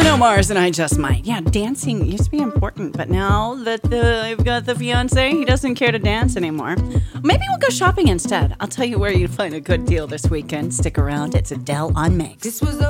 Bruno Mars and I Just Might. Yeah, dancing used to be important, but now that I've got the fiance, he doesn't care to dance anymore. Maybe we'll go shopping instead. I'll tell you where you'll find a good deal this weekend. Stick around. It's Adele on Mix. This was